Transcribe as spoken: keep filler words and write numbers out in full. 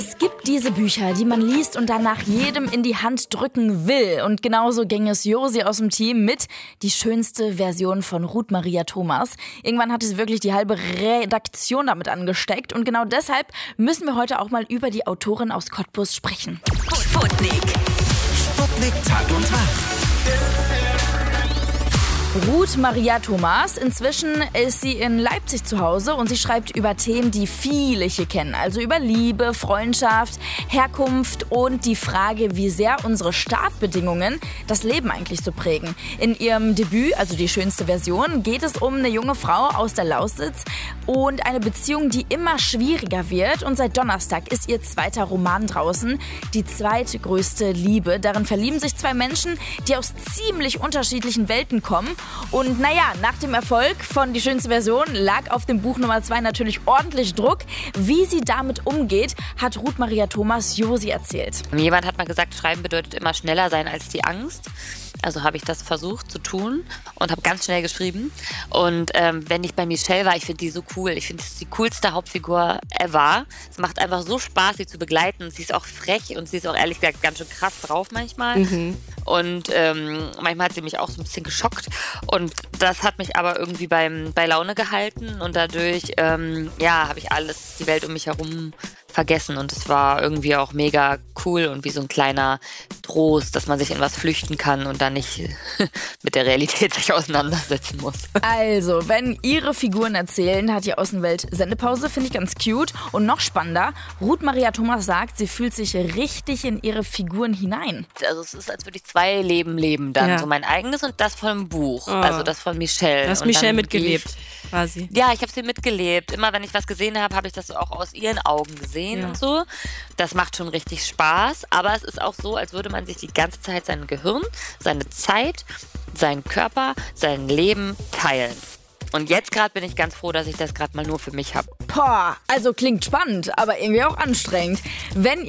Es gibt diese Bücher, die man liest und danach jedem in die Hand drücken will. Und genauso ging es Josi aus dem Team mit die schönste Version von Ruth Maria Thomas. Irgendwann hatte sie wirklich die halbe Redaktion damit angesteckt. Und genau deshalb müssen wir heute auch mal über die Autorin aus Cottbus sprechen. Sputnik. Sputnik Tag und Nacht. Ruth Maria Thomas. Inzwischen ist sie in Leipzig zu Hause und sie schreibt über Themen, die viele hier kennen. Also über Liebe, Freundschaft, Herkunft und die Frage, wie sehr unsere Startbedingungen das Leben eigentlich so prägen. In ihrem Debüt, also die schönste Version, geht es um eine junge Frau aus der Lausitz und eine Beziehung, die immer schwieriger wird. Und seit Donnerstag ist ihr zweiter Roman draußen, die zweitgrößte Liebe. Darin verlieben sich zwei Menschen, die aus ziemlich unterschiedlichen Welten kommen. Und naja, nach dem Erfolg von Die schönste Version lag auf dem Buch Nummer zwei natürlich ordentlich Druck. Wie sie damit umgeht, hat Ruth Maria Thomas Josi erzählt. Jemand hat mal gesagt, Schreiben bedeutet immer schneller sein als die Angst. Also habe ich das versucht zu tun und habe ganz schnell geschrieben. Und ähm, wenn ich bei Michelle war, ich finde die so cool. Ich finde, sie ist die coolste Hauptfigur ever. Es macht einfach so Spaß, sie zu begleiten. Sie ist auch frech und sie ist auch ehrlich gesagt ganz schön krass drauf manchmal. Mhm. Und ähm, manchmal hat sie mich auch so ein bisschen geschockt. Und das hat mich aber irgendwie beim, bei Laune gehalten. Und dadurch, ähm, ja, habe ich alles, die Welt um mich herum vergessen. Und es war irgendwie auch mega cool und wie so ein kleiner Trost, dass man sich in was flüchten kann und dann nicht mit der Realität sich auseinandersetzen muss. Also, wenn ihre Figuren erzählen, hat die Außenwelt Sendepause, finde ich ganz cute. Und noch spannender, Ruth Maria Thomas sagt, sie fühlt sich richtig in ihre Figuren hinein. Also es ist, als würde ich zwei Leben leben dann. Ja. So mein eigenes und das vom Buch. Oh. Also das von Michelle. Du hast Michelle mitgelebt, quasi. Ja, ich habe sie mitgelebt. Immer wenn ich was gesehen habe, habe ich das auch aus ihren Augen gesehen. Ja. Und so. Das macht schon richtig Spaß, aber es ist auch so, als würde man sich die ganze Zeit sein Gehirn, seine Zeit, seinen Körper, sein Leben teilen. Und jetzt gerade bin ich ganz froh, dass ich das gerade mal nur für mich habe. Boah, also klingt spannend, aber irgendwie auch anstrengend. Wenn